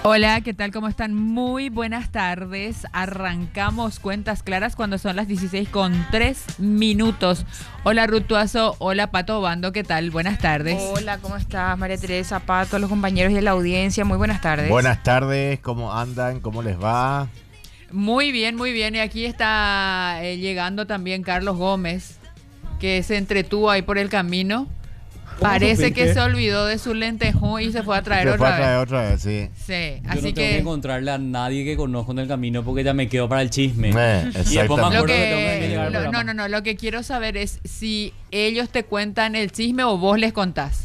Hola, ¿qué tal? ¿Cómo están? Muy buenas tardes. Arrancamos Cuentas Claras cuando son las 16:03. Hola, Ruth Tuazo. Hola, Pato Bando. ¿Qué tal? Buenas tardes. Hola, ¿cómo estás? María Teresa, Pato, los compañeros de la audiencia. Muy buenas tardes. Buenas tardes. ¿Cómo andan? ¿Cómo les va? Muy bien, muy bien. Y aquí está llegando también Carlos Gómez, que se entretuvo ahí por el camino. Parece que se olvidó de su lentejú y se fue a traer otra vez, sí. Sí, Yo así no tengo que encontrarle a nadie que conozco en el camino porque ya me quedo para el chisme. Y después me acuerdo que tengo que llegar al programa. No, lo que quiero saber es si ellos te cuentan el chisme o vos les contás.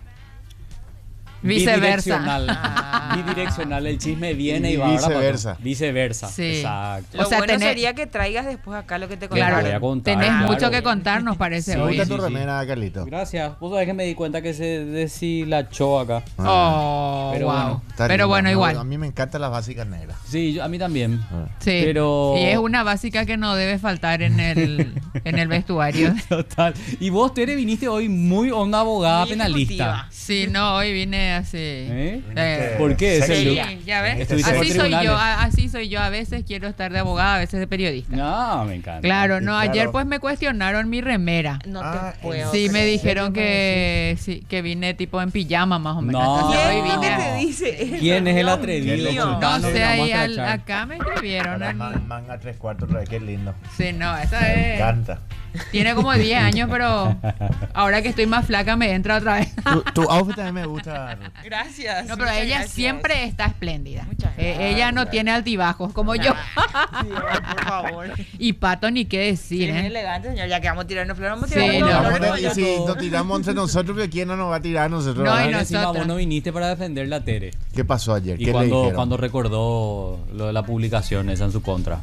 Viceversa. Bidireccional, el chisme viene y va viceversa. Viceversa. Sí. Exacto. Lo bueno sería que traigas después acá lo que te Claro, contaron. voy a contar, tenés claro. mucho que contarnos, parece Sí, hoy. ¿Cómo está tu remera, Carlito? Gracias. Vos sabés que me di cuenta que se deshilachó acá. Oh, Pero wow. bueno, Está Pero linda, bueno, ¿no? igual. A mí me encantan las básicas negras. Sí, a mí también. Sí. Pero... Y es una básica que no debe faltar en el vestuario. Total. Y vos, Tere, viniste hoy muy onda abogada Muy penalista. ejecutiva. Sí, no, hoy vine así. ¿Por qué ese Sí, look? ya ves. Estuviste Así por soy tribunales. yo, así soy yo. A veces quiero estar de abogada, a veces de periodista. No, me encanta. Claro, no, Claro. ayer pues me cuestionaron mi remera. No Ah, te puedo. Sí, me creer. dijeron que sí, que vine tipo en pijama más o menos. No. Entonces, hoy ¿Quién vine. te dice eso? ¿Quién es el Dios atrevido? mío. No Sultano, que sé, lo ahí vamos a escrachar. acá me escribieron. Manga 3/4 otra vez, qué lindo. Sí, no, esa Me es. encanta. Tiene como 10 años, pero ahora que estoy más flaca me entra otra vez. Tu outfit también me gusta. Gracias. No, pero muchas ella gracias. siempre está espléndida. Muchas gracias. Ella no tiene altibajos como yo. Sí, por favor. Y Pato ni qué Sí, decir, muy ¿eh? elegante, señor. Ya que vamos a tirarnos flores, vamos a Sí, tirarnos no. flores. Vamos, y si nos tiramos entre nosotros, pero ¿quién no nos va a tirar a nosotros? No, y ¿verdad? Y encima nosotras. vos no viniste para defender la Tere. ¿Qué pasó ayer? Y ¿Qué le dijeron? cuando recordó lo de la publicación esa en su contra.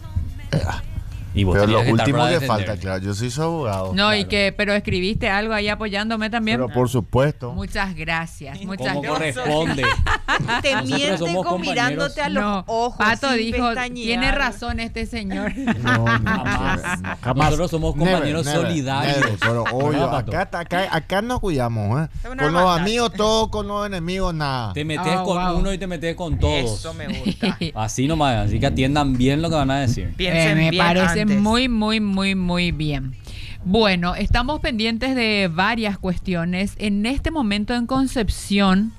Y vos Pero lo tenías que estar último para que defender. falta, claro, yo soy su abogado. No, y claro. que, pero escribiste algo ahí apoyándome también. Pero por supuesto. Muchas gracias, muchas Como gracias. corresponde. Te Nosotros mienten somos con compañeros. mirándote a los No, ojos. Pato sin dijo, pestañear. tiene razón este señor. No, Jamás. jamás. Nosotros somos compañeros solidarios. never, pero obvio, ¿Verdad, Pato? acá nos cuidamos, ¿eh? Es una Con los hermandad. amigos todo, con los enemigos nada. Te metes Oh, con wow. uno y te metes con todos. Eso me gusta. Así nomás, así que atiendan bien lo que van a decir. Piensen Me bien parece antes. muy bien. Bueno, estamos pendientes de varias cuestiones. En este momento en Concepción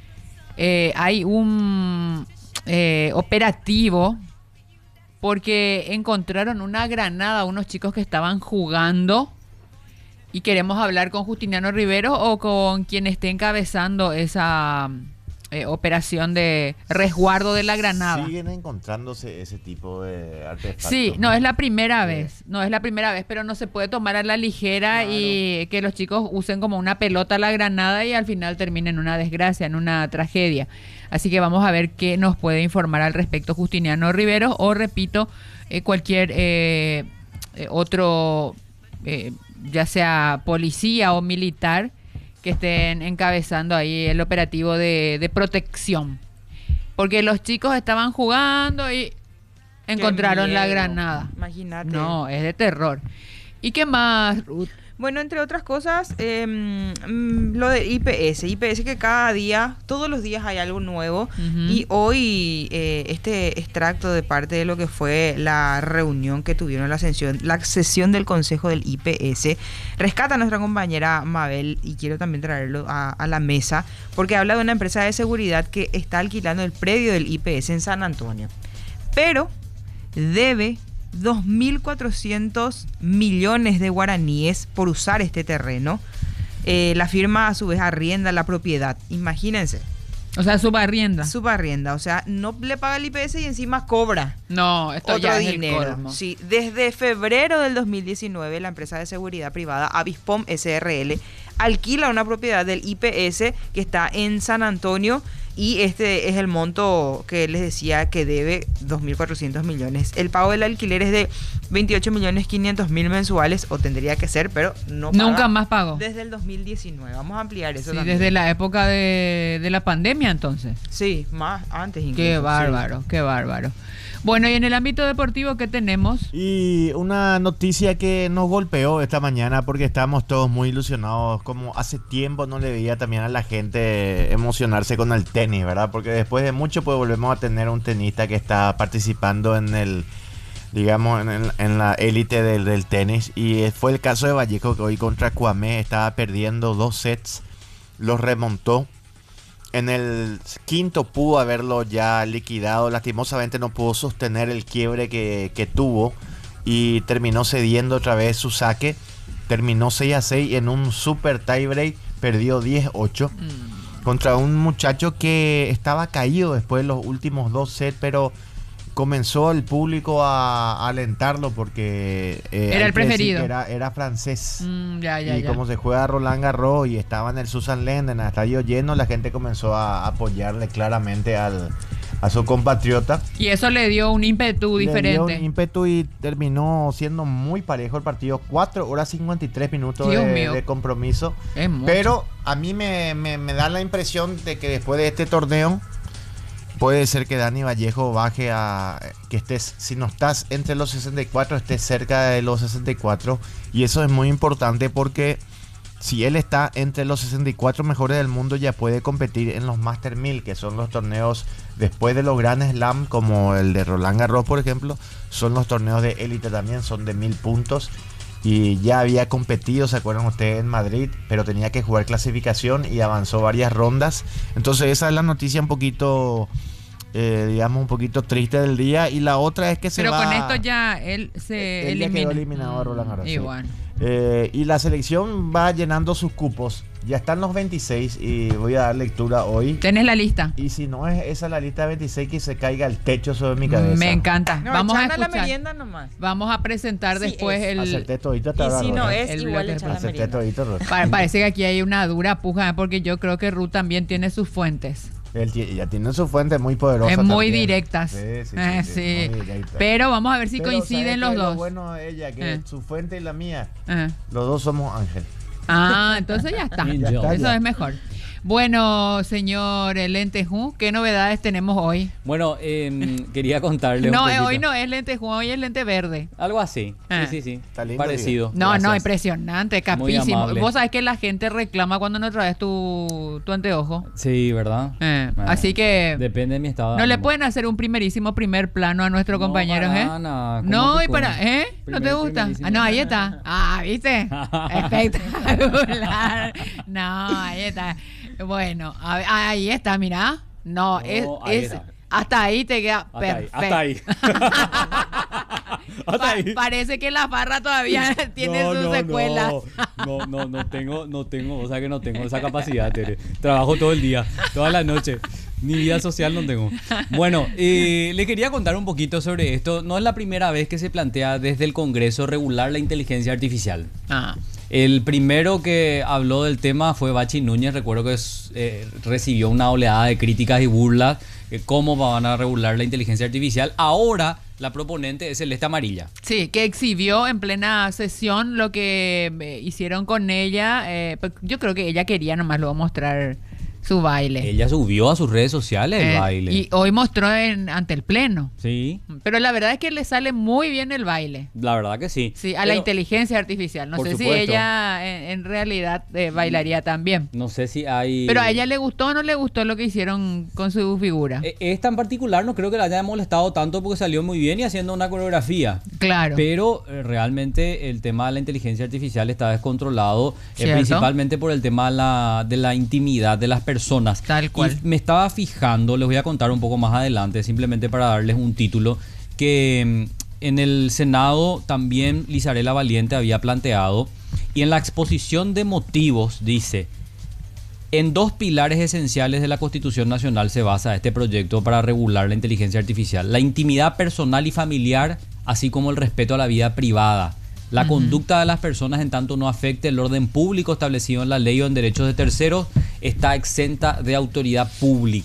hay un operativo porque encontraron una granada a unos chicos que estaban jugando y queremos hablar con Justiniano Rivero o con quien esté encabezando esa operación de resguardo de la granada. Siguen encontrándose ese tipo de artefactos. Sí, no es la primera vez, pero no se puede tomar a la ligera y que los chicos usen como una pelota la granada y al final termine en una desgracia, en una tragedia. Así que vamos a ver qué nos puede informar al respecto Justiniano Rivero o, repito, cualquier otro, ya sea policía o militar, que estén encabezando ahí el operativo de protección. Porque los chicos estaban jugando y encontraron Qué la miedo. Granada. Imagínate. No, es de terror. ¿Y qué más, Ruth? Bueno, entre otras cosas, lo de IPS. IPS que cada día, todos los días hay algo nuevo. Ujú. Y hoy este extracto de parte de lo que fue la reunión que tuvieron, la sesión del Consejo del IPS, rescata a nuestra compañera Mabel y quiero también traerlo a la mesa porque habla de una empresa de seguridad que está alquilando el predio del IPS en San Antonio. Pero debe 2.400 millones de guaraníes por usar este terreno. La firma a su vez arrienda la propiedad. Imagínense, O sea, subarrienda. subarrienda, o sea, no le paga el IPS y encima cobra No, esto otro ya es dinero. el colmo. Sí, desde febrero del 2019 la empresa de seguridad privada Avispom SRL alquila una propiedad del IPS que está en San Antonio y este es el monto que les decía que debe 2.400 millones. El pago del alquiler es de 28.500.000 mensuales, o tendría que ser, pero no paga Nunca más pagó. desde el 2019. Vamos a ampliar eso Sí, también. desde la época de la pandemia entonces. Sí, más antes incluso. Qué sí. bárbaro, qué bárbaro. Bueno, y en el ámbito deportivo, ¿qué tenemos? Y una noticia que nos golpeó esta mañana porque estábamos todos muy ilusionados, como hace tiempo no le veía también a la gente emocionarse con el tenis, ¿verdad? Porque después de mucho pues volvemos a tener un tenista que está participando en el, digamos, en la élite del tenis, y fue el caso de Vallejo, que hoy contra Cuamé estaba perdiendo 2 sets, los remontó. En el quinto pudo haberlo ya liquidado. Lastimosamente no pudo sostener el quiebre que tuvo y terminó cediendo otra vez su saque. Terminó 6-6 y en un super tiebreak perdió 10-8 contra un muchacho que estaba caído después de los últimos 2 sets, pero comenzó el público a alentarlo porque era el preferido. Era francés. Y como se juega Roland Garros y estaba en el Susan Lend, en el estadio lleno, la gente comenzó a apoyarle claramente a su compatriota. Y eso le dio un ímpetu diferente. Le dio un ímpetu y terminó siendo muy parejo el partido. 4 horas 53 minutos de compromiso. Es mucho. Pero a mí me da la impresión de que después de este torneo puede ser que Dani Vallejo baje a que estés, si no estás entre los 64, estés cerca de los 64, y eso es muy importante porque si él está entre los 64 mejores del mundo ya puede competir en los Master 1000, que son los torneos después de los Grand Slam, como el de Roland Garros por ejemplo, son los torneos de élite también, son de 1000 puntos. Y ya había competido, ¿se acuerdan ustedes? En Madrid, pero tenía que jugar clasificación y avanzó varias rondas. Entonces esa es la noticia un poquito, digamos, un poquito triste del día. Y la otra es que pero con esto ya él se elimina. Ya quedó eliminado a Roland Garros. Igual. Y la selección va llenando sus cupos. Ya están los 26 y voy a dar lectura hoy. ¿Tenés la lista? Y si no es esa la lista de 26, que se caiga el techo sobre mi cabeza. Me encanta. No, vamos a echar escuchar. la merienda nomás. Vamos a presentar después el... Acerté todito hasta ahora, Y si no Rosa. es, El igual bloque echar la Acerté merienda. todito, Rosa. Parece que aquí hay una dura puja, porque yo creo que Ruth también tiene sus fuentes. Él ya tiene su fuente muy poderosa. Es muy también. directas. Sí. Sí. Muy directa. Pero vamos a ver si Pero, coinciden ¿sabes los qué es dos. Lo bueno de ella, que su fuente y la mía, Ajá. los dos somos ángel. Entonces ya está. Ya está, Eso ya. es mejor. Bueno, señor Lentejú, ¿qué novedades tenemos hoy? Bueno, quería contarle un No, poquito. hoy no es Lentejú, hoy es lente verde. Algo así. Ah. Sí. Está lindo, Parecido. No, Gracias. impresionante, Muy capísimo. amable. Vos sabés que la gente reclama cuando no traes tu anteojo. Sí, ¿verdad? Así que Depende de mi estado. de no le ánimo. pueden hacer un primerísimo primer plano a nuestro compañero, para ¿eh? nada, ¿cómo No, que y para, cómo? ¿No te gusta? Primerísimo. No, ahí está. ¿Viste? Espectacular. No, ahí está. Bueno, ahí está, mirá. No, ahí está. hasta ahí te queda Hasta ahí, perfecto. hasta ahí. Hasta ahí. Parece que la farra todavía tiene sus secuelas. No tengo, o sea que no tengo esa capacidad, Tere. Trabajo todo el día, toda la noche. Ni vida social no tengo. Bueno, le quería contar un poquito sobre esto. No es la primera vez que se plantea desde el Congreso regular la inteligencia artificial. El primero que habló del tema fue Bachi Núñez. Recuerdo que recibió una oleada de críticas y burlas. ¿Cómo van a regular la inteligencia artificial? Ahora la proponente es Celeste Amarilla. Sí, que exhibió en plena sesión lo que hicieron con ella. Yo creo que ella quería nomás luego mostrar su baile. Ella subió a sus redes sociales el baile. Y hoy mostró ante el pleno. Sí. Pero la verdad es que le sale muy bien el baile. La verdad que sí. Sí, a la inteligencia artificial. No por sé supuesto. si ella en realidad bailaría también. No sé si hay... Pero a ella le gustó o no le gustó lo que hicieron con su figura. Esta en particular no creo que la haya molestado tanto porque salió muy bien y haciendo una coreografía. Claro. Pero realmente el tema de la inteligencia artificial está descontrolado, ¿Cierto? principalmente por el tema de la intimidad de las personas. Tal cual. Y me estaba fijando, les voy a contar un poco más adelante, simplemente para darles un título, que en el Senado también Lizarela Valiente había planteado, y en la exposición de motivos dice: en 2 pilares esenciales de la Constitución Nacional se basa este proyecto para regular la inteligencia artificial: la intimidad personal y familiar, así como el respeto a la vida privada. La conducta de las personas, en tanto no afecte el orden público establecido en la ley o en derechos de terceros, está exenta de autoridad pública.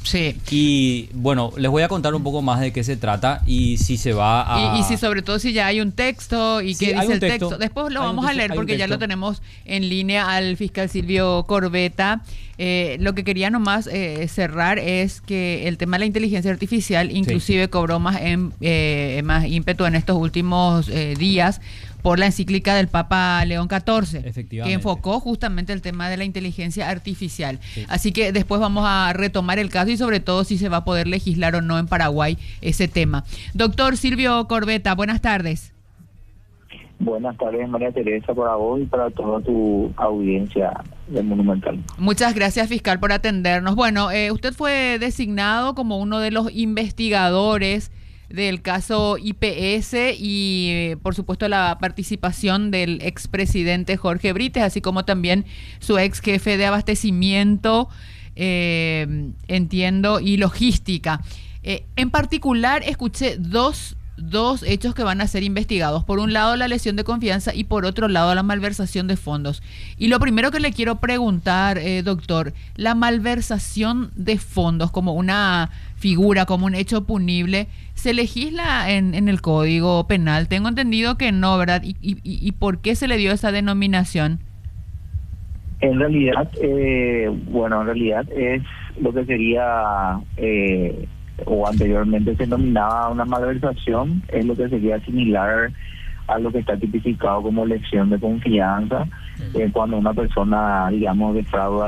Sí. Y bueno, les voy a contar un poco más de qué se trata y si se va a... Y si sobre todo si ya hay un texto y Sí, qué hay dice un el texto. texto. Después lo Hay un vamos a texto, leer hay un porque ya lo texto. tenemos en línea al fiscal Silvio Corbeta. Lo que quería nomás cerrar es que el tema de la inteligencia artificial inclusive cobró más ímpetu en estos últimos días por la encíclica del Papa León XIV, Efectivamente. que enfocó justamente el tema de la inteligencia artificial. Sí. Así que después vamos a retomar el caso y sobre todo si se va a poder legislar o no en Paraguay ese tema. Doctor Silvio Corbeta, buenas tardes. Buenas tardes, María Teresa, para vos y para toda tu audiencia del Monumental. Muchas gracias, fiscal, por atendernos. Bueno, usted fue designado como uno de los investigadores del caso IPS y, por supuesto, la participación del expresidente Jorge Brites, así como también su ex jefe de abastecimiento, entiendo, y logística. En particular, escuché dos hechos que van a ser investigados. Por un lado, la lesión de confianza y por otro lado, la malversación de fondos. Y lo primero que le quiero preguntar, doctor, la malversación de fondos como una figura, como un hecho punible, ¿se legisla en el Código Penal? Tengo entendido que no, ¿verdad? ¿Y por qué se le dio esa denominación? En realidad, en realidad es lo que sería... o anteriormente se denominaba una malversación, es lo que sería similar a lo que está tipificado como lesión de confianza, cuando una persona, digamos, defrauda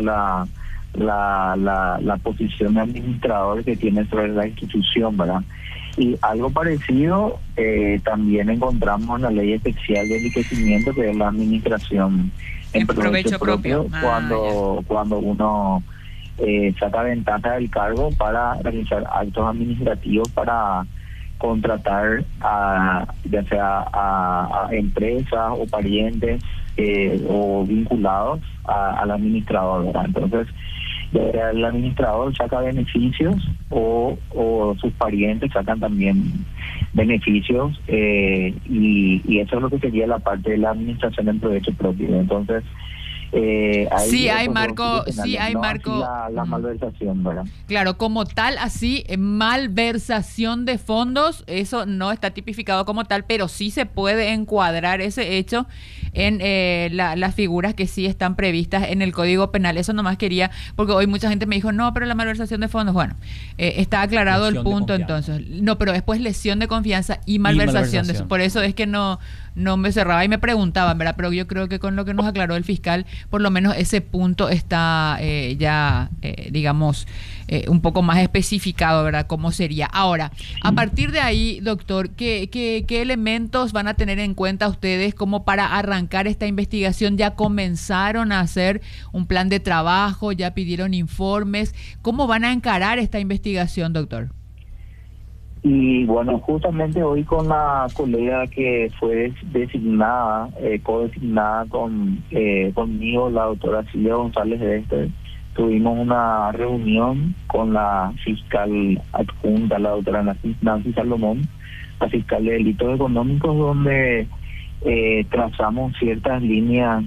la posición de administrador que tiene sobre la institución, ¿verdad? Y algo parecido también encontramos en la ley especial de enriquecimiento, que es la administración en provecho propio, cuando uno saca ventaja del cargo para realizar actos administrativos para contratar ya sea a empresas o parientes o vinculados al administrador, ¿verdad? Entonces el administrador saca beneficios o sus parientes sacan también beneficios y eso es lo que sería la parte de la administración en provecho propio. Entonces sí hay marco, la malversación, ¿verdad? Claro, como tal, así, malversación de fondos, eso no está tipificado como tal, pero sí se puede encuadrar ese hecho en las figuras que sí están previstas en el Código Penal. Eso nomás quería, porque hoy mucha gente me dijo, no, pero la malversación de fondos, bueno, está aclarado lesión el punto entonces. No, pero después lesión de confianza y malversación. Por eso es que no me cerraba y me preguntaban, ¿verdad? Pero yo creo que con lo que nos aclaró el fiscal, por lo menos ese punto está digamos, un poco más especificado, ¿verdad? ¿Cómo sería? Ahora, a partir de ahí, doctor, ¿qué elementos van a tener en cuenta ustedes como para arrancar esta investigación? ¿Ya comenzaron a hacer un plan de trabajo? ¿Ya pidieron informes? ¿Cómo van a encarar esta investigación, doctor? Y bueno, justamente hoy con la colega que fue designada, co-designada conmigo, la doctora Silvia González de tuvimos una reunión con la fiscal adjunta, la doctora Nancy Salomón, la fiscal de delitos económicos, donde trazamos ciertas líneas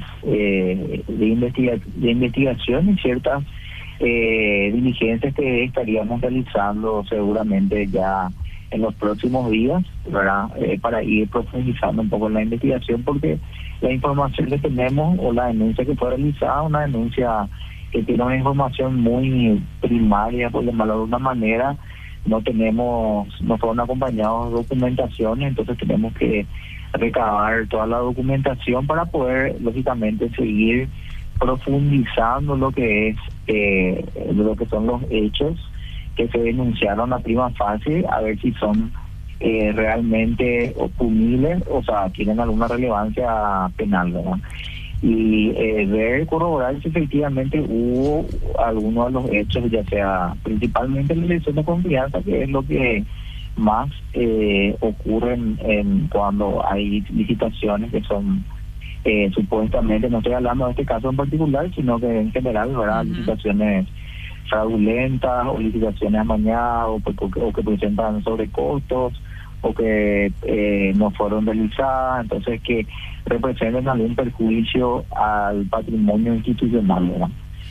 de investigación y ciertas diligencias que estaríamos realizando seguramente ya en los próximos días, ¿verdad? Para ir profundizando un poco en la investigación, porque la información que tenemos o la denuncia que fue realizada, una denuncia que tiene una información muy primaria, por llamarlo de una manera, no fueron acompañados de documentaciones, entonces tenemos que recabar toda la documentación para poder, lógicamente, seguir profundizando lo que es lo que son los hechos que se denunciaron a prima facie, a ver si son realmente punibles, o sea, tienen alguna relevancia penal, ¿verdad? Y corroborar si efectivamente hubo alguno de los hechos, ya sea principalmente la lesión de confianza, que es lo que más ocurre cuando hay licitaciones que son supuestamente, no estoy hablando de este caso en particular, sino que en general, ¿verdad? Licitaciones fraudulentas o licitaciones amañadas o que presentan sobrecostos o que no fueron realizadas, entonces que representen algún perjuicio al patrimonio institucional, ¿verdad?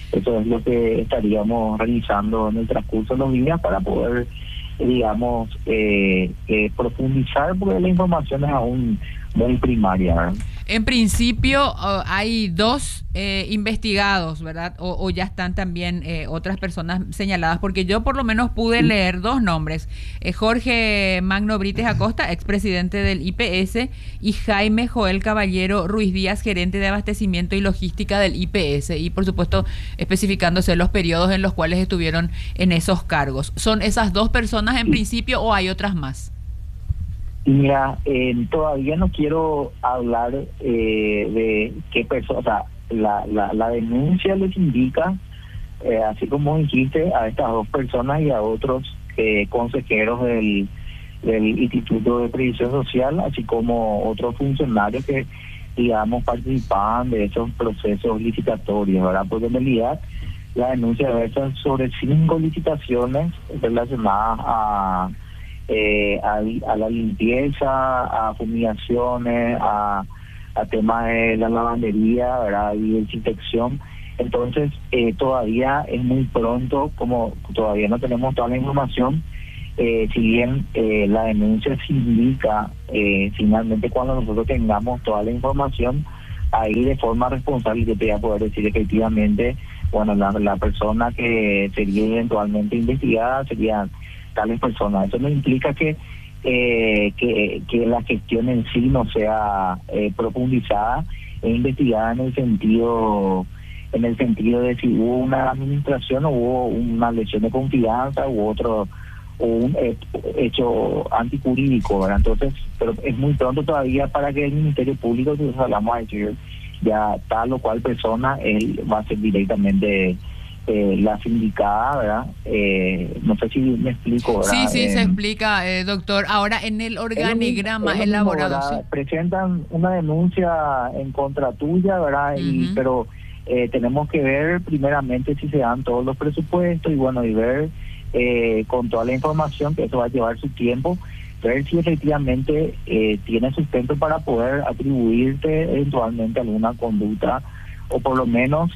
Eso es lo que estaríamos realizando en el transcurso de los días para poder, digamos, profundizar, porque la información es aún muy primaria, ¿verdad? En principio hay dos investigados, ¿verdad? O ya están también otras personas señaladas, porque yo por lo menos pude leer dos nombres. Jorge Magno Brites Acosta, expresidente del IPS, y Jaime Joel Caballero Ruiz Díaz, gerente de abastecimiento y logística del IPS, y por supuesto especificándose los periodos en los cuales estuvieron en esos cargos. ¿Son esas dos personas en principio o hay otras más? Mira, todavía no quiero hablar de qué persona, o sea, la denuncia les indica, así como dijiste, a estas dos personas y a otros consejeros del Instituto de Previsión Social, así como otros funcionarios que, digamos, participaban de esos procesos licitatorios, ¿verdad? Porque en realidad la denuncia versa sobre 5 licitaciones relacionadas a la limpieza, a fumigaciones, a temas de la lavandería, ¿verdad? Y desinfección. Entonces, todavía es muy pronto, como todavía no tenemos toda la información, si bien la denuncia se indica, finalmente cuando nosotros tengamos toda la información, ahí de forma responsable yo te voy a poder decir efectivamente, bueno, la persona que sería eventualmente investigada sería tales personas. Eso no implica que la gestión en sí no sea profundizada e investigada en el sentido de si hubo una administración o hubo una lesión de confianza u un hecho antijurídico, ¿verdad? Entonces, pero es muy pronto todavía para que el Ministerio Público, si hablamos a decir ya tal o cual persona, él va a ser directamente la sindicada, ¿verdad? No sé si me explico, ¿verdad? Sí, se explica, doctor. Ahora, en el organigrama elaborado, ¿sí? Presentan una denuncia en contra tuya, ¿verdad? Uh-huh. Pero tenemos que ver primeramente si se dan todos los presupuestos y bueno, y ver con toda la información, que eso va a llevar su tiempo, ver si efectivamente tiene sustento para poder atribuirte eventualmente alguna conducta o por lo menos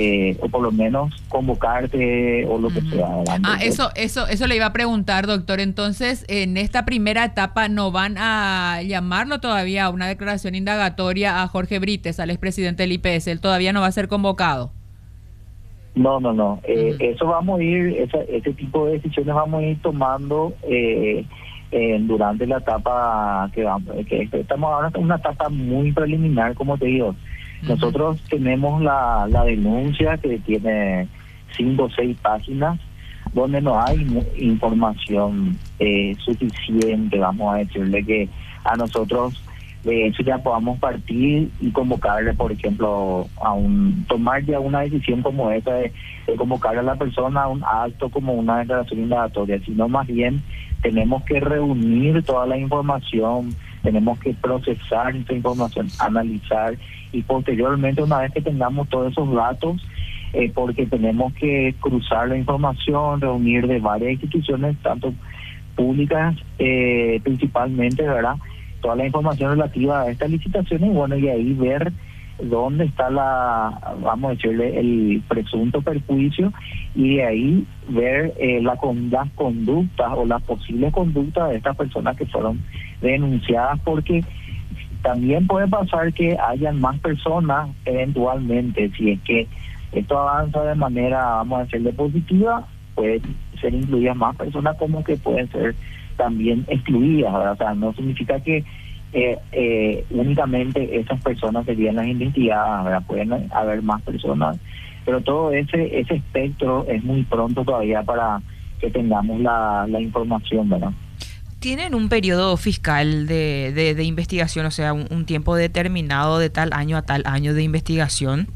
convocarte o lo que sea. Eso le iba a preguntar, doctor. Entonces, en esta primera etapa no van a llamarlo todavía a una declaración indagatoria a Jorge Brites, al expresidente del IPS. Él todavía no va a ser convocado. No. Eso vamos a ir, ese tipo de decisiones vamos a ir tomando durante la etapa que estamos ahora en una etapa muy preliminar, como te digo. Nosotros tenemos la denuncia que tiene 5 o 6 páginas donde no hay información suficiente, vamos a decirle, que a nosotros de eso ya podamos partir y convocarle, por ejemplo, tomar ya una decisión como esa de convocarle a la persona a un acto como una declaración indagatoria, sino más bien tenemos que reunir toda la información, tenemos que procesar esta información, analizar y posteriormente, una vez que tengamos todos esos datos, porque tenemos que cruzar la información, reunir de varias instituciones, tanto públicas principalmente, ¿verdad? Toda la información relativa a estas licitaciones, y bueno, y ahí ver dónde está vamos a decirle, el presunto perjuicio, y de ahí ver las conductas o las posibles conductas de estas personas que fueron denunciadas, porque también puede pasar que hayan más personas eventualmente, si es que esto avanza de manera, vamos a decirle, positiva, pueden ser incluidas más personas como que pueden ser también excluidas, ¿verdad? O sea, no significa que únicamente esas personas serían las investigadas, ¿verdad? Pueden haber más personas, pero todo ese espectro es muy pronto todavía para que tengamos la información, ¿verdad? ¿Tienen un periodo fiscal de investigación, o sea, un tiempo determinado de tal año a tal año de investigación?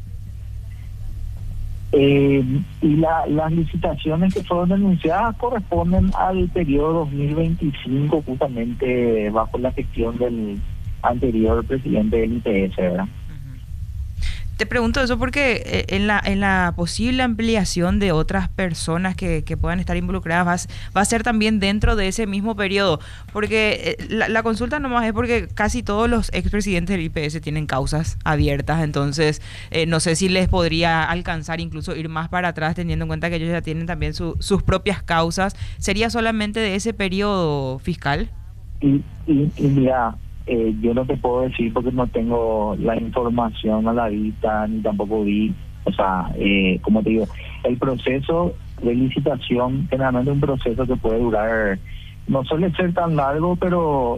Y las licitaciones que fueron denunciadas corresponden al periodo 2025, justamente bajo la gestión del anterior presidente del IPS, ¿verdad? Te pregunto eso porque en la posible ampliación de otras personas que puedan estar involucradas va a ser también dentro de ese mismo periodo, porque la consulta nomás es porque casi todos los expresidentes del IPS tienen causas abiertas, entonces no sé si les podría alcanzar incluso ir más para atrás teniendo en cuenta que ellos ya tienen también sus propias causas. ¿Sería solamente de ese periodo fiscal? Y mira, yo no te puedo decir porque no tengo la información a la vista, ni tampoco vi, o sea, como te digo, el proceso de licitación generalmente es un proceso que puede durar, no suele ser tan largo, pero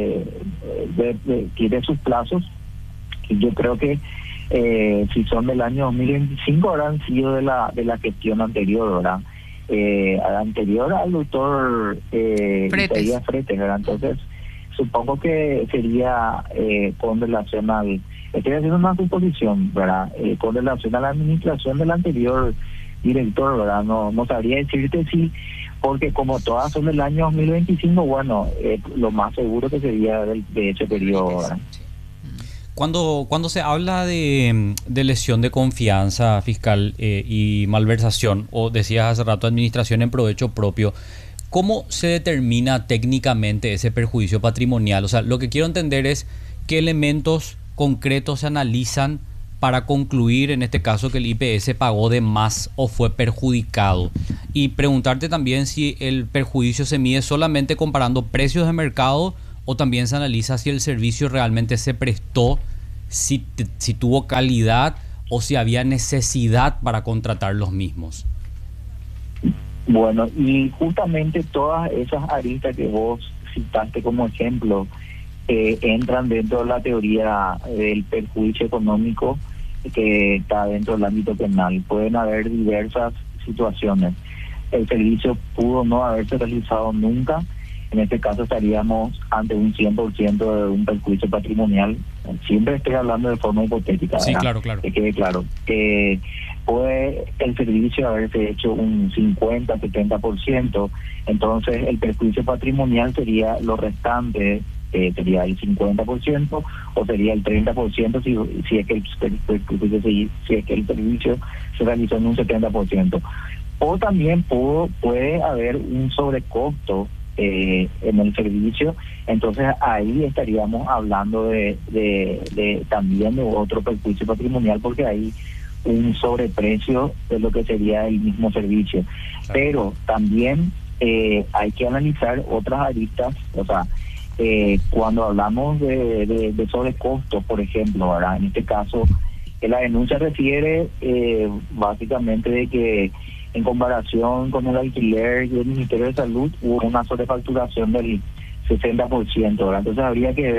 tiene sus plazos, y yo creo que si son del año 2025 habrán sido de la gestión anterior, ¿verdad? Anterior al doctor Fretes, ¿verdad? Entonces supongo que sería con relación al, estoy haciendo una suposición, ¿verdad? Con relación a la administración del anterior director, ¿verdad? No sabría decirte si, porque como todas son del año 2025, bueno, lo más seguro que sería de ese periodo, ¿verdad? Cuando se habla de lesión de confianza fiscal y malversación, o decías hace rato administración en provecho propio, ¿cómo se determina técnicamente ese perjuicio patrimonial? O sea, lo que quiero entender es qué elementos concretos se analizan para concluir, en este caso, que el IPS pagó de más o fue perjudicado. Y preguntarte también si el perjuicio se mide solamente comparando precios de mercado o también se analiza si el servicio realmente se prestó, si tuvo calidad o si había necesidad para contratar los mismos. Bueno, y justamente todas esas aristas que vos citaste como ejemplo entran dentro de la teoría del perjuicio económico que está dentro del ámbito penal. Pueden haber diversas situaciones. El servicio pudo no haberse realizado nunca. En este caso estaríamos ante un 100% de un perjuicio patrimonial. Siempre estoy hablando de forma hipotética, sí, ¿verdad? claro. Que quede claro. Puede el servicio haberse hecho un 50-70%, entonces el perjuicio patrimonial sería lo restante, sería el 50% o sería el 30% si es que el servicio se realizó en un 70%. O también puede haber un sobrecosto en el servicio, entonces ahí estaríamos hablando de también de otro perjuicio patrimonial, porque hay un sobreprecio de lo que sería el mismo servicio. Claro. Pero también hay que analizar otras aristas, o sea, cuando hablamos de sobrecostos, por ejemplo, ¿verdad? En este caso, la denuncia refiere básicamente de que en comparación con el alquiler y el Ministerio de Salud hubo una sobrefacturación del 60%, ¿verdad? Entonces habría que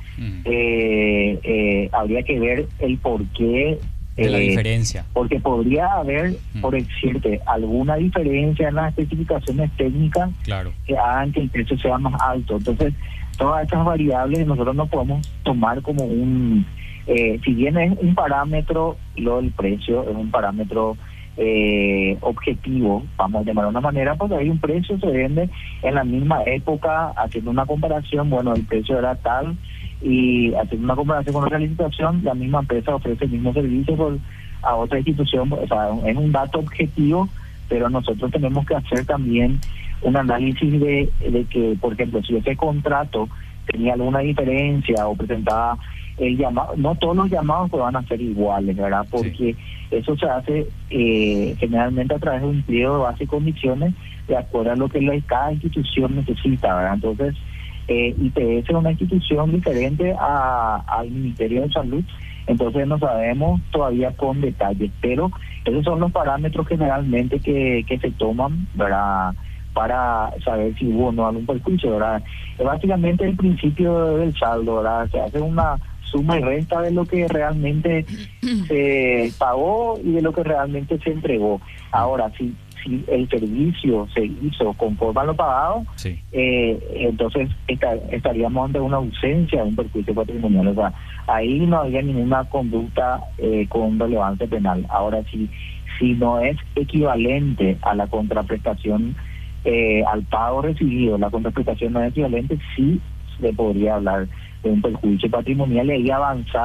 ver el porqué de la diferencia. Porque podría haber, por decirte, alguna diferencia en las especificaciones técnicas, claro, que hagan que el precio sea más alto. Entonces, todas estas variables nosotros no podemos tomar como si bien es un parámetro, lo del precio es un parámetro objetivo, vamos a llamar de una manera, porque hay un precio, se vende en la misma época, haciendo una comparación, bueno, el precio era tal, y haciendo una comparación con otra licitación, la misma empresa ofrece el mismo servicio a otra institución. O sea, es un dato objetivo, pero nosotros tenemos que hacer también un análisis de que, por ejemplo, si ese contrato tenía alguna diferencia o presentaba el llamado, no todos los llamados pues van a ser iguales, ¿verdad? Porque eso se hace generalmente a través de un pliego de base y condiciones de acuerdo a lo que cada institución necesita, ¿verdad? Entonces, IPS es una institución diferente al Ministerio de Salud, entonces no sabemos todavía con detalles, pero esos son los parámetros generalmente que se toman, ¿verdad?, para saber si hubo o no algún perjuicio, ¿verdad? Básicamente el principio del saldo, ¿verdad? Se hace una suma y resta de lo que realmente se pagó y de lo que realmente se entregó. Ahora, si el servicio se hizo conforme a lo pagado, sí, entonces estaríamos ante una ausencia de un perjuicio patrimonial. O sea, ahí no había ninguna conducta con relevancia penal. Ahora, si no es equivalente a la contraprestación, al pago recibido, la contraprestación no es equivalente, sí se podría hablar de un perjuicio patrimonial y ahí avanzar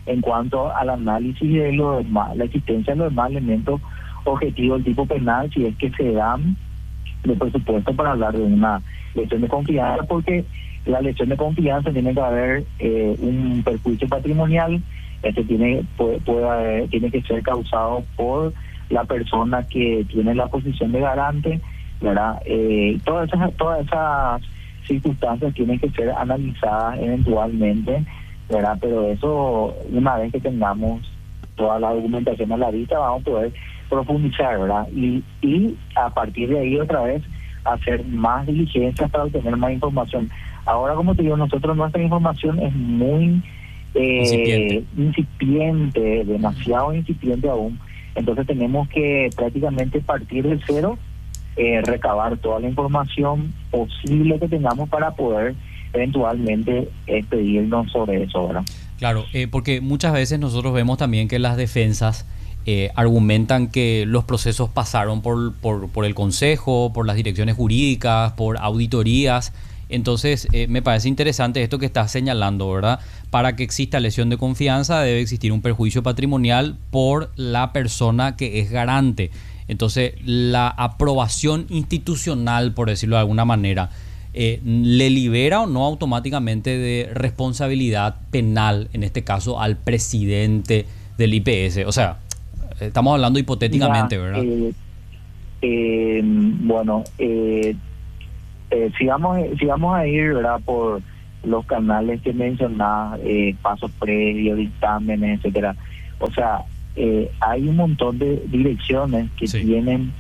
en cuanto al análisis de la existencia de los demás elementos objetivos del tipo penal, si es que se dan de presupuesto para hablar de una lesión de confianza, porque la lesión de confianza tiene que haber un perjuicio patrimonial, tiene que ser causado por la persona que tiene la posición de garante, ¿verdad? Todas esas circunstancias tienen que ser analizadas eventualmente, ¿verdad? Pero eso, una vez que tengamos toda la documentación a la vista, vamos a poder profundizar, ¿verdad? Y a partir de ahí otra vez hacer más diligencias para obtener más información. Ahora, como te digo, nuestra información es muy incipiente, demasiado incipiente aún. Entonces tenemos que prácticamente partir de cero, recabar toda la información posible que tengamos para poder eventualmente expedirnos sobre eso, ¿verdad? Claro, porque muchas veces nosotros vemos también que las defensas argumentan que los procesos pasaron por el consejo, por las direcciones jurídicas, por auditorías. Entonces me parece interesante esto que estás señalando, ¿verdad? Para que exista lesión de confianza debe existir un perjuicio patrimonial por la persona que es garante. Entonces la aprobación institucional, por decirlo de alguna manera, le libera o no automáticamente de responsabilidad penal, en este caso al presidente del IPS. O sea, estamos hablando hipotéticamente, ¿verdad? Si vamos a ir, ¿verdad?, por los canales que mencionás, pasos previos, dictámenes, etcétera. O sea, hay un montón de direcciones que tienen,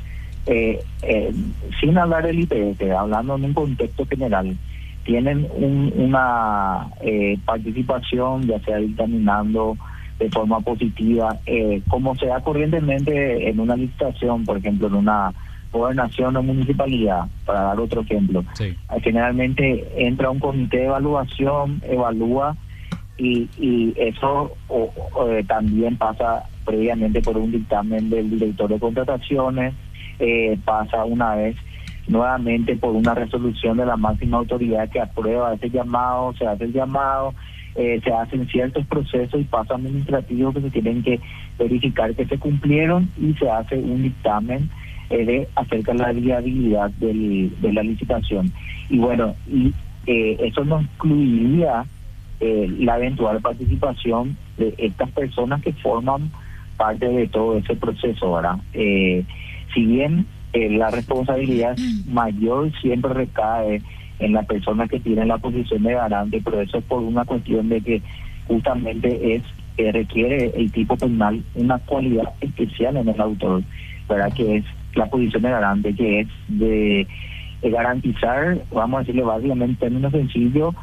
sin hablar del IPS, hablando en un contexto general, tienen una participación, ya sea dictaminando de forma positiva, como se da corrientemente en una licitación, por ejemplo, en una gobernación o municipalidad, para dar otro ejemplo. Sí. Generalmente entra un comité de evaluación, evalúa, y eso también pasa previamente por un dictamen del director de contrataciones, pasa una vez nuevamente por una resolución de la máxima autoridad que aprueba ese llamado, se hace el llamado, se hacen ciertos procesos y pasos administrativos que se tienen que verificar que se cumplieron, y se hace un dictamen acerca de la viabilidad de la licitación. Y bueno, eso no incluiría la eventual participación de estas personas que forman parte de todo ese proceso, ¿verdad? Si bien la responsabilidad mayor siempre recae en la persona que tiene la posición de garante, pero eso es por una cuestión de que justamente requiere el tipo penal una cualidad especial en el autor, ¿verdad? Que es la posición de garante, que es de garantizar, vamos a decirle básicamente en términos sencillos,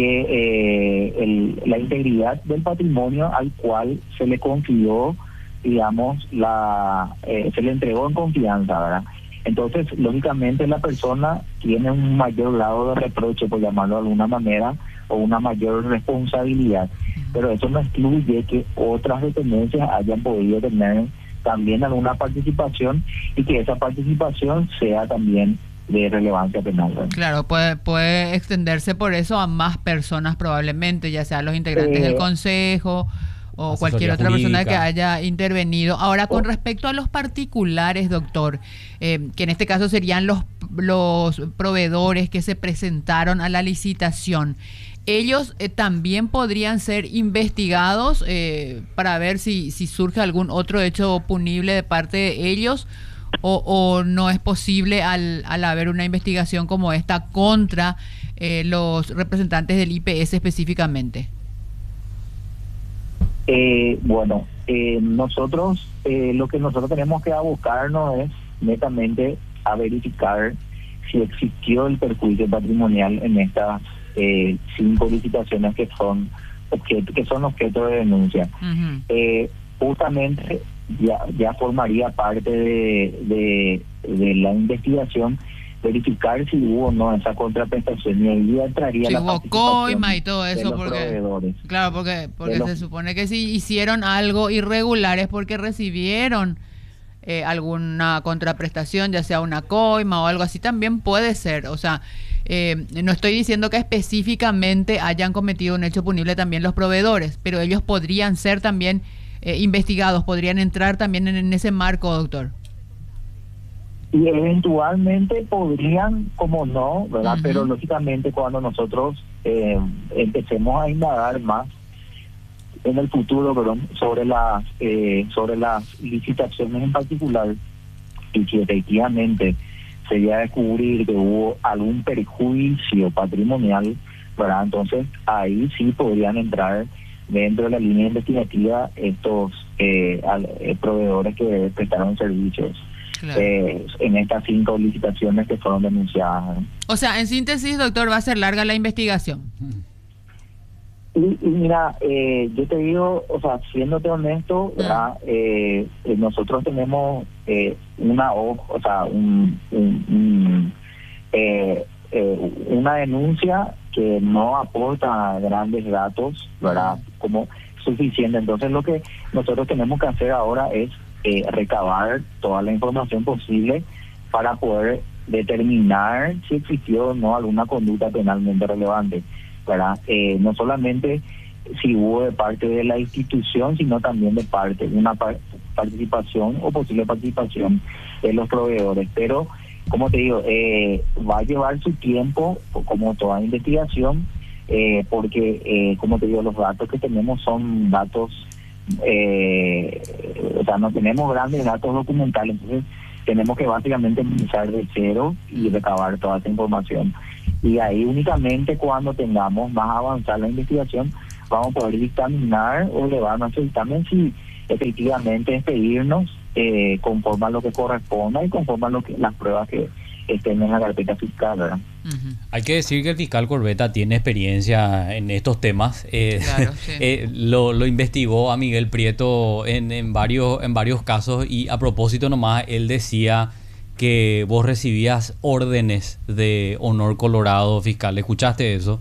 que la integridad del patrimonio al cual se le confió, digamos, se le entregó en confianza, ¿verdad? Entonces, lógicamente, la persona tiene un mayor grado de reproche, por llamarlo de alguna manera, o una mayor responsabilidad, pero eso no excluye que otras dependencias hayan podido tener también alguna participación, y que esa participación sea también de relevancia penal, ¿verdad? Claro, puede extenderse por eso a más personas probablemente, ya sea los integrantes del consejo o cualquier otra persona que haya intervenido. Ahora, con respecto a los particulares, doctor, que en este caso serían los proveedores que se presentaron a la licitación, ellos también podrían ser investigados para ver si surge algún otro hecho punible de parte de ellos, o no es posible al haber una investigación como esta contra los representantes del IPS específicamente. Nosotros lo que nosotros tenemos que abocarnos es netamente a verificar si existió el perjuicio patrimonial en estas 5 licitaciones que son objeto de denuncia. Uh-huh. Justamente ya formaría parte de la investigación verificar si hubo o no esa contraprestación, y ahí entraría la hubo coima y todo eso, porque porque se supone que si hicieron algo irregular es porque recibieron alguna contraprestación, ya sea una coima o algo así, también puede ser. O sea, no estoy diciendo que específicamente hayan cometido un hecho punible también los proveedores, pero ellos podrían ser también investigados, podrían entrar también en ese marco, doctor. Y eventualmente podrían, como no, ¿verdad? Ujú. Pero lógicamente cuando nosotros empecemos a indagar más en el futuro, perdón, sobre las licitaciones en particular, y si efectivamente se llega a descubrir que hubo algún perjuicio patrimonial, ¿verdad? Entonces ahí sí podrían entrar dentro de la línea investigativa estos proveedores que prestaron servicios. Claro. En estas 5 licitaciones que fueron denunciadas. O sea, en síntesis, doctor, va a ser larga la investigación. Y mira, yo te digo, o sea, siéndote honesto, ¿verdad? Nosotros tenemos una denuncia que no aporta grandes datos, ¿verdad? Como suficiente. Entonces lo que nosotros tenemos que hacer ahora es recabar toda la información posible para poder determinar si existió o no alguna conducta penalmente relevante, ¿verdad? No solamente si hubo de parte de la institución, sino también de parte de una participación o posible participación de los proveedores. Pero, como te digo, va a llevar su tiempo, como toda investigación, porque, como te digo, los datos que tenemos son datos, o sea, no tenemos grandes datos documentales, entonces tenemos que básicamente empezar de cero y recabar toda esa información. Y ahí únicamente cuando tengamos más avanzada la investigación, vamos a poder dictaminar o elevar nuestro dictamen si efectivamente despedirnos conforme a lo que corresponda y conforme a las pruebas que estén en la carpeta fiscal, ¿verdad? Ujú. Hay que decir que el fiscal Corbetta tiene experiencia en estos temas. Claro, sí. Lo investigó a Miguel Prieto en varios casos, y a propósito nomás, él decía que vos recibías órdenes de honor colorado fiscal. ¿Escuchaste eso?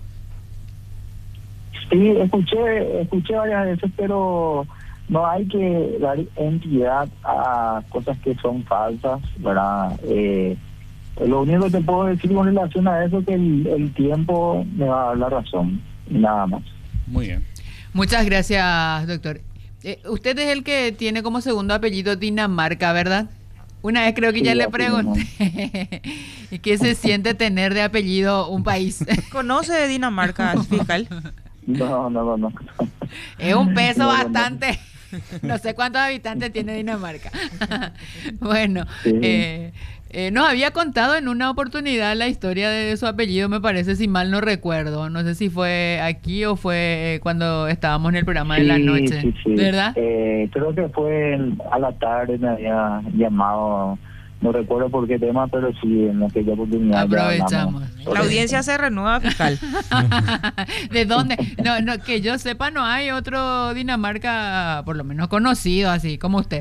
Sí, escuché varias veces, pero no hay que dar entidad a cosas que son falsas, ¿verdad? Lo único que te puedo decir con relación a eso es que el tiempo me va a dar la razón, nada más. Muy bien. Muchas gracias, doctor. Usted es el que tiene como segundo apellido Dinamarca, ¿verdad? Una vez creo que Sí, ya le así pregunté. ¿Y qué se siente tener de apellido un país? ¿Conoce de Dinamarca al fiscal? No. Es un peso No. bastante. No sé cuántos habitantes tiene Dinamarca. Bueno, Sí. nos había contado en una oportunidad la historia de su apellido, me parece, si mal no recuerdo. No sé si fue aquí o fue cuando estábamos en el programa de la noche. Sí. ¿Verdad? Creo que fue a la tarde, me había llamado, no recuerdo por qué tema, pero sí, en aquella oportunidad. ya Aprovechamos. hablamos. La audiencia se renueva, fiscal. ¿De dónde? No, que yo sepa, no hay otro Dinamarca, por lo menos conocido, así como usted.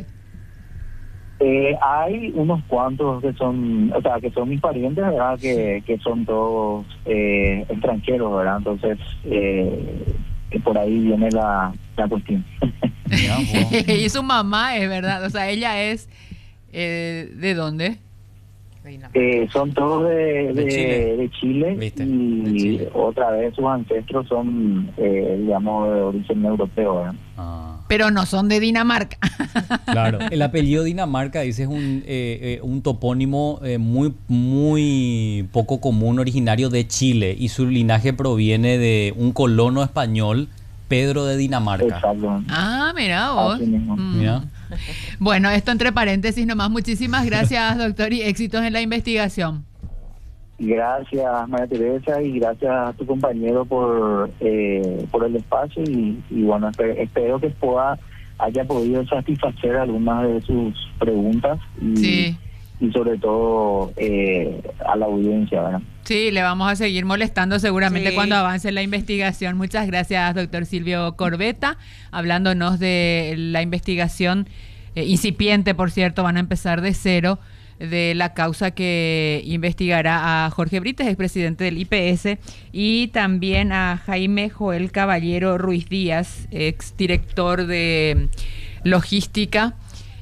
Hay unos cuantos que son, o sea, que son mis parientes, ¿verdad? Que son todos extranjeros, ¿verdad? Entonces, por ahí viene la cuestión. Mira, vos. Y su mamá es verdad, o sea, ella es ¿de dónde? Son todos De Chile. de Chile, ¿Viste? y De Chile. otra vez sus ancestros son, digamos, de origen europeo, ¿verdad? Ah, Pero no son de Dinamarca. claro. El apellido Dinamarca, dice, es un topónimo muy poco común, originario de Chile, y su linaje proviene de un colono español, Pedro de Dinamarca. Exacto. Ah, mira vos. Así mismo. Mira. Bueno, esto entre paréntesis nomás. Muchísimas gracias, doctor, y éxitos en la investigación. Gracias, María Teresa, y gracias a tu compañero por el espacio, y bueno, espero que haya podido satisfacer algunas de sus preguntas y, Sí. y sobre todo a la audiencia, ¿verdad? Sí, le vamos a seguir molestando seguramente Sí. cuando avance la investigación. Muchas gracias, doctor Silvio Corbetta, hablándonos de la investigación incipiente, por cierto, van a empezar de cero, de la causa que investigará a Jorge Brites, expresidente del IPS, y también a Jaime Joel Caballero Ruiz Díaz, exdirector de logística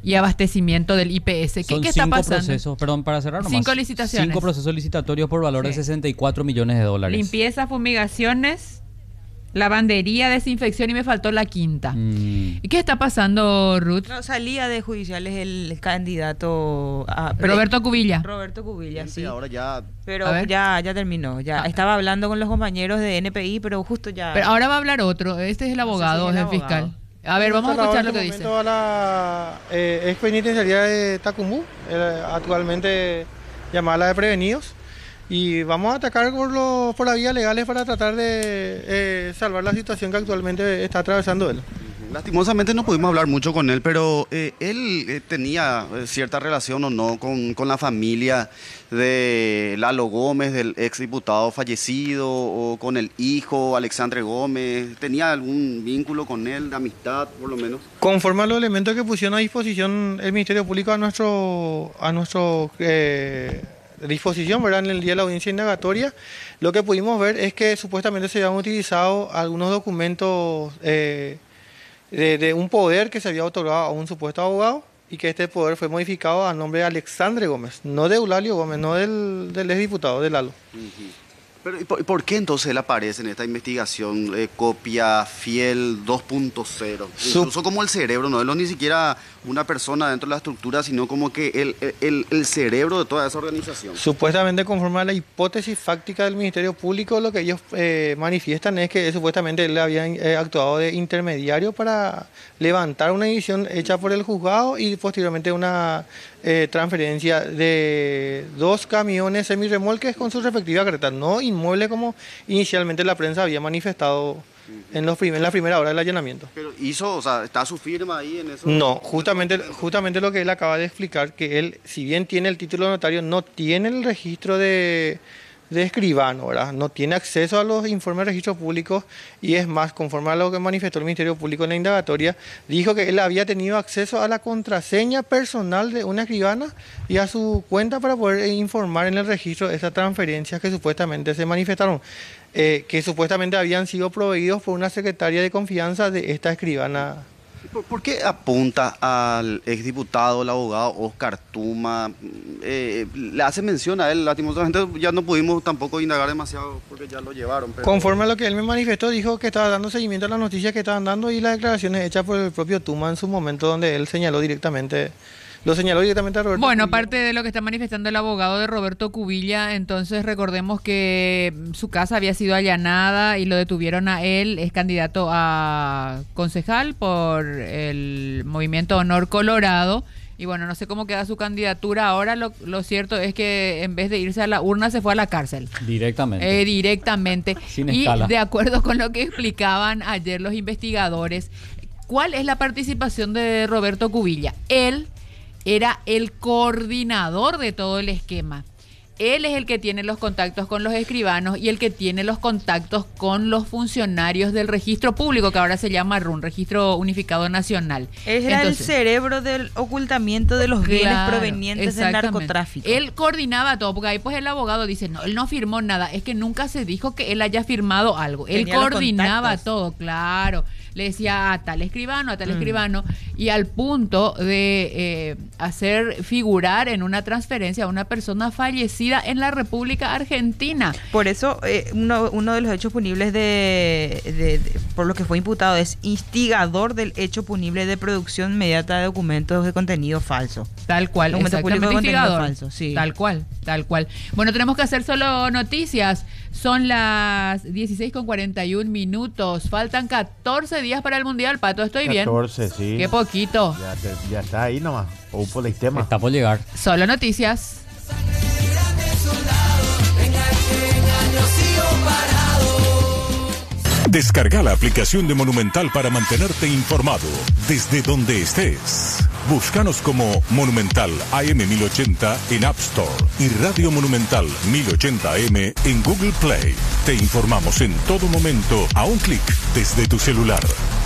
y abastecimiento del IPS. Son ¿Qué está 5 pasando? procesos, perdón, para cerrar nomás. 5 licitaciones. 5 procesos licitatorios por valor de Sí. 64 millones de dólares. Limpieza, fumigaciones, lavandería, desinfección y me faltó la quinta. ¿Y qué está pasando, Ruth? No, salía de judiciales el candidato Roberto Cubilla. Roberto Cubilla, sí. Ahora ya Pero A ver. ya terminó. Ya estaba hablando con los compañeros de NPI, pero justo ya. Pero ahora va a hablar otro. Este es el abogado, es es el el fiscal. abogado. A ver, vamos a escuchar lo que En dice. este momento a la ex penitenciaría de Tacumbú, actualmente llamada la de prevenidos, y vamos a atacar por las vías legales para tratar de salvar la situación que actualmente está atravesando él. lastimosamente no pudimos hablar mucho con él, pero él tenía cierta relación o no con la familia de Lalo Gómez, del exdiputado fallecido, o con el hijo Alexandre Gómez. ¿Tenía algún vínculo con él, de amistad por lo menos? Conforme a los elementos que pusieron a disposición el Ministerio Público a nuestro disposición, ¿verdad? En el día de la audiencia indagatoria, lo que pudimos ver es que supuestamente se habían utilizado algunos documentos de un poder que se había otorgado a un supuesto abogado, y que este poder fue modificado a nombre de Alexandre Gómez, no de Eulalio Gómez, no del exdiputado, de Lalo. Pero ¿y por qué entonces él aparece en esta investigación copia fiel 2.0? Incluso como el cerebro, no es ni siquiera una persona dentro de la estructura, sino como que el cerebro de toda esa organización. Supuestamente, conforme a la hipótesis fáctica del Ministerio Público, lo que ellos manifiestan es que supuestamente él había actuado de intermediario para levantar una división hecha por el juzgado y posteriormente una transferencia de 2 camiones semirremolques con su respectiva carreta, no inmueble como inicialmente la prensa había manifestado en la primera hora del allanamiento. Pero hizo, o sea, ¿está su firma ahí en eso? No, justamente lo que él acaba de explicar, que él, si bien tiene el título de notario, no tiene el registro de escribano, ¿verdad? No tiene acceso a los informes de registro públicos, y es más, conforme a lo que manifestó el Ministerio Público en la indagatoria, dijo que él había tenido acceso a la contraseña personal de una escribana y a su cuenta para poder informar en el registro esas transferencias que supuestamente se manifestaron, que supuestamente habían sido proveídos por una secretaria de confianza de esta escribana. ¿Por qué apunta al exdiputado, el abogado Oscar Tuma? Le hace mención a él, lastimosamente ya no pudimos tampoco indagar demasiado porque ya lo llevaron. Pero... Conforme a lo que él me manifestó, dijo que estaba dando seguimiento a las noticias que estaban dando y las declaraciones hechas por el propio Tuma en su momento, donde él lo señaló directamente a Roberto. Bueno, Cubilla. aparte de lo que está manifestando el abogado de Roberto Cubilla, entonces recordemos que su casa había sido allanada y lo detuvieron a él. Es candidato a concejal por el Movimiento Honor Colorado. Y bueno, no sé cómo queda su candidatura ahora. Lo cierto es que en vez de irse a la urna se fue a la cárcel. Directamente. Directamente. Sin y escala. de acuerdo con lo que explicaban ayer los investigadores, ¿cuál es la participación de Roberto Cubilla? Él era el coordinador de todo el esquema. Él es el que tiene los contactos con los escribanos y el que tiene los contactos con los funcionarios del registro público, que ahora se llama RUN, Registro Unificado Nacional. Era Entonces, el cerebro del ocultamiento de los bienes claro, provenientes del exactamente. narcotráfico. Él coordinaba todo, porque ahí pues el abogado dice, no, él no firmó nada, es que nunca se dijo que él haya firmado algo. Él Tenía los coordinaba contactos. todo, claro. Le decía a tal escribano, y al punto de hacer figurar en una transferencia a una persona fallecida en la República Argentina. Por eso, uno de los hechos punibles por lo que fue imputado es instigador del hecho punible de producción inmediata de documentos de contenido falso. Tal cual, Documento público exactamente, de contenido instigador. falso, sí. Tal cual. Bueno, tenemos que hacer solo noticias. Son las 16:41. Faltan 14 días para el Mundial, Pato, ¿estoy bien? 14, sí. Qué poquito. Ya está ahí nomás. O por el tema. Está por llegar. Solo noticias. Descarga la aplicación de Monumental para mantenerte informado desde donde estés. Búscanos como Monumental AM 1080 en App Store y Radio Monumental 1080 AM en Google Play. Te informamos en todo momento a un clic desde tu celular.